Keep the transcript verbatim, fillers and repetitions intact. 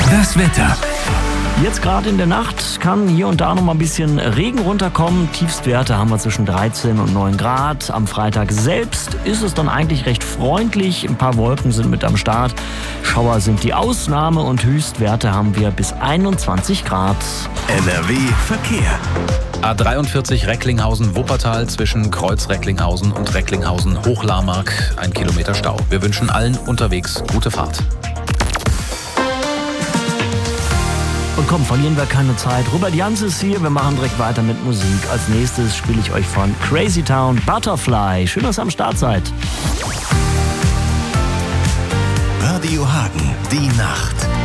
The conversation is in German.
Das Wetter. Jetzt gerade in der Nacht kann hier und da noch mal ein bisschen Regen runterkommen. Tiefstwerte haben wir zwischen dreizehn und neun Grad. Am Freitag selbst ist es dann eigentlich recht freundlich. Ein paar Wolken sind mit am Start. Schauer sind die Ausnahme und Höchstwerte haben wir bis einundzwanzig Grad. N R W Verkehr. A dreiundvierzig Recklinghausen-Wuppertal zwischen Kreuz-Recklinghausen und Recklinghausen-Hochlarmark. Ein Kilometer Stau. Wir wünschen allen unterwegs gute Fahrt. Und komm, verlieren wir keine Zeit. Robert Jans ist hier, wir machen direkt weiter mit Musik. Als nächstes spiele ich euch von Crazy Town Butterfly. Schön, dass ihr am Start seid. Radio Hagen, die Nacht.